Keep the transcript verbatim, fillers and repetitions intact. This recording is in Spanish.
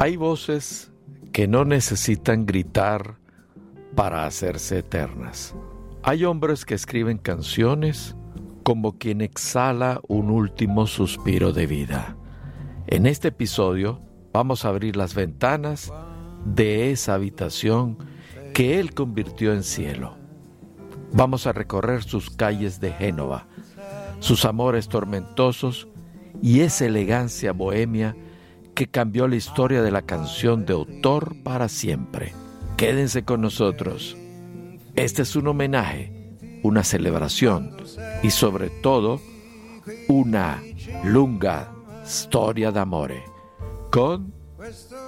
Hay voces que no necesitan gritar para hacerse eternas. Hay hombres que escriben canciones como quien exhala un último suspiro de vida. En este episodio vamos a abrir las ventanas de esa habitación que él convirtió en cielo. Vamos a recorrer sus calles de Génova, sus amores tormentosos y esa elegancia bohemia que cambió la historia de la canción de autor para siempre. Quédense con nosotros. Este es un homenaje, una celebración y sobre todo una lunga storia d'amore con